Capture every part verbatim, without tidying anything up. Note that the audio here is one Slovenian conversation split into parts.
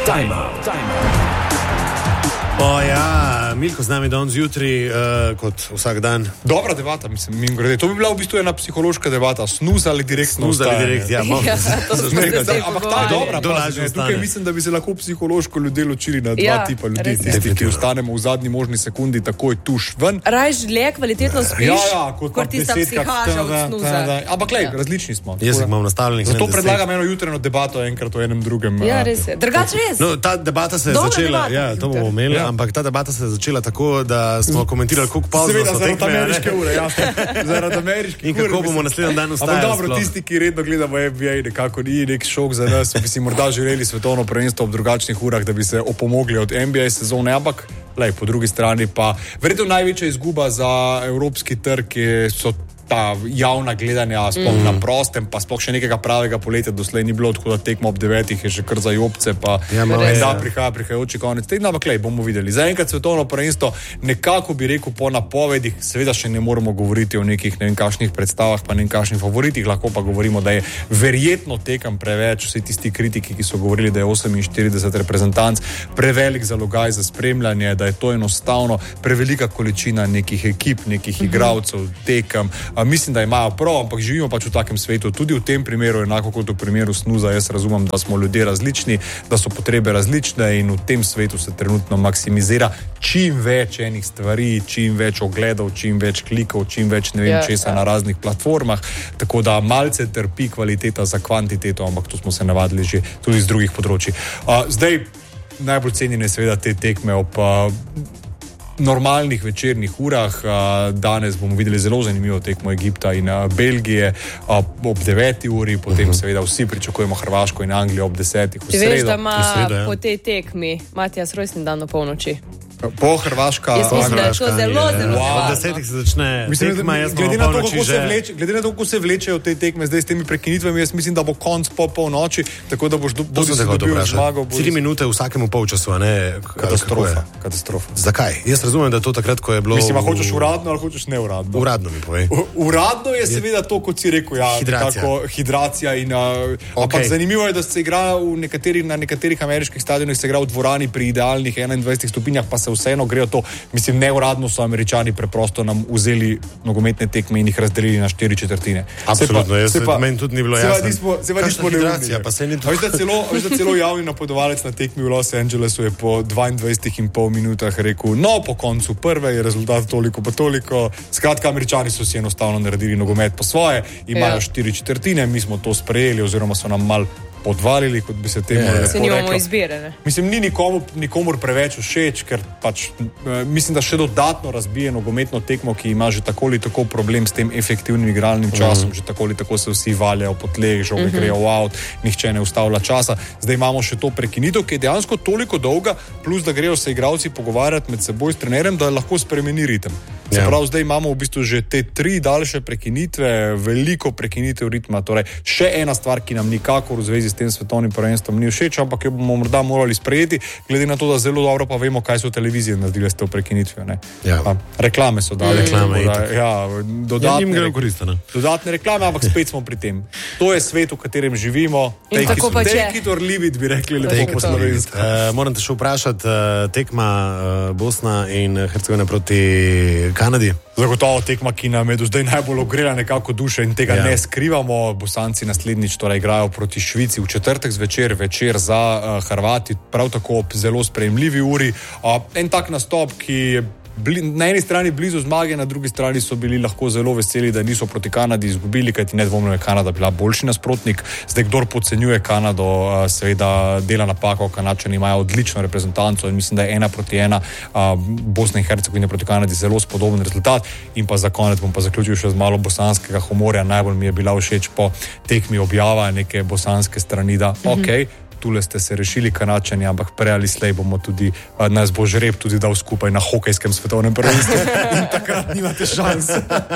Time out. Time out. O ja, Milko z nami danes jutri, uh, kot vsak dan. Dobra debata, mislim, mimo grede. To bi bila v bistvu ena psihološka debata, snuz ali direktno Snuz ali direkt, ja. Ja, to smo se zdaj Ampak ta je dobra, Dolažno pazi, ne, tukaj mislim, da bi se lahko psihološko ljudje ločili na dva Ja, tipa ljudi. res je. Tisti, ki ostanemo v zadnji možni sekundi, takoj tuš ven. Raj žlje, kvalitetno spiš, Ja, ja, kot kot pa tista desetkrat, psihaža od ta, ta, snuza. ta, ta. Ampak glej, Ja. različni smo. Jaz jih imam nastavljenih. Zato ne, predlagam eno jutreno debato enkrat o enem drugem. Ja, a, res je. Drugače res. No, ta debata se je Dobra začela, debata, ja, to bomo Jutri. imeli, Ja. ampak ta debata se je začela tako, da smo komentirali, koliko pozno Seveda, so zaradi tekme, a ne? ameriške ure, jasno. Zaradi ameriške In ure. kako bomo mislim. naslednji dan Ampak vstajali dobro, sploh. tisti, ki redno gledamo N B A, nekako ni nek šok za nas, bi si morda želeli svetovno prvenstvo ob drugačnih urah, da bi se opomogli od N B A sezone, ampak lej, po drugi strani pa verjetno največja izguba za evropski trg je, so ta javna gledanja, sploh mm. na prostem, pa sploh še nekega pravega poletja doslej ni bilo, tako da tekmo ob devetih je že kar za jobce, pa Ja, malo ne je, da ja. prihaja prihajajoči konec tedna, ampak lej, bomo videli. Zaenkrat svetovno prvenstvo, nekako bi rekel po napovedih, seveda še ne moremo govoriti o nekih ne vem kakšnih predstavah, pa ne vem kakšnih favoritih, lahko pa govorimo, da je verjetno tekem preveč, vsi tisti kritiki, ki so govorili, da je oseminštirideset reprezentanc prevelik zalogaj za spremljanje, da je to enostavno prevelika količina nekih ekip, nekih mm-hmm. igralcev, tekem. A, mislim, da imajo prav, ampak živimo pač v takem svetu. Tudi v tem primeru, enako kot v primeru snuza, jaz razumem, da smo ljudje različni, da so potrebe različne in v tem svetu se trenutno maksimizira čim več enih stvari, čim več ogledov, čim več klikov, čim več ne vem Ja, česa ja. na raznih platformah, tako da malce trpi kvaliteta za kvantiteto, ampak to smo se navadili že tudi z drugih področji. A, zdaj, najbolj cenjene seveda te tekme ob a, normalnih večernih urah. Danes bomo videli zelo zanimivo tekmo Egipta in Belgije ob deveti uri, potem uh-huh. seveda vsi pričakujemo Hrvaško in Anglijo ob desetih v Ti sredo. veš, da ima v sredo, ja. po tej tekmi Matijas rojstni dan o polnoči. Po Hrvaška. Jaz mislim, da je to Hrvaška, zelo, Anglija, zelo ja. Ob nevarno. desetih se začne Mislim, tekma, da, jaz glede, bom na to, polnoči kako se že... vleče, glede na to, kako se vlečejo te tekme zdaj s temi prekinitvami, jaz mislim, da bo konc po polnoči, tako da boš do, To sem te hotel dobil zmago. vprašati. Tri minute vsakemu polčasu, a ne? Katastrofa. Katastrofa. Zakaj? Jaz razumem, da je to takrat, ko je bilo... Mislim, a hočeš uradno ali hočeš neuradno? Uradno mi povej. U- Uradno je seveda to, kot si rekel, ja, Hidracija. tako, hidracija in, uh, Okay. ampak zanimivo je, da se igra v nekaterih, na nekaterih ameriških stadionih se igra v dvorani pri idealnih enaindvajsetih stopinjah, pa se vseeno grejo to. Mislim, neuradno so Američani preprosto nam vzeli nogometne tekme in jih razdelili na štiri četrtine. Absolutno, jaz meni tudi ni bilo se pa jasno. nismo, se pa Kakšna nismo hidracija, neumni. pa saj ni to- A veš, da celo, a veš, da celo javni napovedovalec na tekmi v Los Angelesu je po dvaindvajsetih in pol minutah rekel, no, po koncu prve je rezultat toliko pa toliko. Skratka, Američani so si enostavno naredili nogomet po svoje, imajo Ja. štiri četrtine, mi smo to sprejeli oziroma so nam mal podvalili, kot bi se temu Ja. lepo Se nimamo reklo. izbire, ne? Mislim, ni nikomu, nikomur preveč všeč, ker pač eh, mislim, da še dodatno razbije nogometno tekmo, ki ima že tako ali tako problem s tem efektivnim igralnim časom, mm. že tako ali tako se vsi valjajo po tleh, žoge mm-hmm. grejo v avt, nihče ne ustavlja časa. Zdaj imamo še to prekinitev, ki je dejansko toliko dolga, plus da grejo se igralci pogovarjati med seboj s trenerjem, da lahko spremeni ritem. Se Ja. pravi, zdaj imamo v bistvu že te tri daljše prekinitve, veliko prekinitev ritma. Torej, še ena stvar, ki nam nikakor v zvezi s tem svetovnim prvenstvom ni všeč, ampak jo bomo morda morali sprejeti, glede na to, da zelo dobro pa vemo, kaj so televizije naredile s to prekinitvijo. Ne? Ja. Pa, reklame so dale. Reklame, da, itak. ja, Ja, dodatne, njim gre v re- korist, ne? dodatne reklame, ampak spet smo pri tem. To je svet, v katerem živimo. In Take tako it- pač je. Take it or leave it, bi rekli lepo Take po it or slovensko. Uh, moram te še vprašati, uh, tekma uh, Bosna in Hercegovina proti Kanadi. Zagotovo tekma, ki nam je do zdaj najbolj ogrela nekako duše in tega Ja. ja. ne skrivamo. Bosanci naslednjič torej igrajo proti Švici v četrtek zvečer, večer za uh, Hrvati, prav tako ob zelo sprejemljivi uri. Uh, en tak nastop, ki je bli, na eni strani blizu zmage, na drugi strani so bili lahko zelo veseli, da niso proti Kanadi izgubili, kajti nedvomno je Kanada bila boljši nasprotnik. Zdaj, kdor podcenjuje Kanado, uh, seveda dela napako. Kanadčani imajo odlično reprezentanco in mislim, da je ena proti ena uh, Bosna in Hercegovina proti Kanadi zelo spodoben rezultat. In pa za konec bom pa zaključil še z malo bosanskega humorja. Najbolj mi je bila všeč po tekmi objava neke bosanske strani, da mm-hmm. okej, okay, tule ste se rešili Kanadčani, ampak prej ali slej bomo tudi, uh, nas bo žreb tudi dal skupaj na hokejskem svetovnem prvenstvu in takrat nimate šans.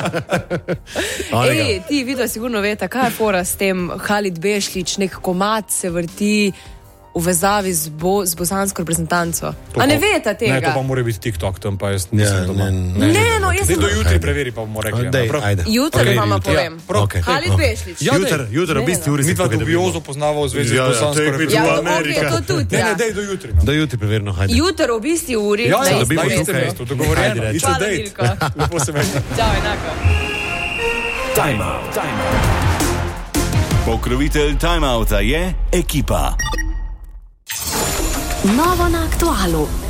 Ej, ti video sigurno veste, kaj je fora s tem Halid Bešlić, nek komad se vrti v vezavi z, bo, z bosansko reprezentanco. To A ne pa- veste tega? Ne, to pa mora biti TikTok, tam pa jaz Ja, nisem doma. ne, Ne, no, jaz Zdaj sem... do jutri preveri, pa bomo rekli. Dej, ne, prav? ajde. Jutri Ok, vama jutri. povem. prav. Okay. Halid Bešlič. Ja, Jutri, dej. jutri, Ne, v bistvu, no. uri Mi se dva tukaj dobimo. dubiozo poznava v zvezi Ja, z ja, bosansko tekmico reprezentanco. Ja, v ok, Amerika. to tudi, Ne, ja. ne, dej do jutri. No. Da jutri preverno, hajde. Jutri v bistvu uri. Ja, na ja, istem dobimo na istem mestu. tukaj. mestu, dogovorjeno. Ajde, reči. It's a Hvala, date. Milko. Lepo se meni. Čau, enako. Time out. Time out. Pokrovitelj Time outa je Ekipa. Novo na aktualu.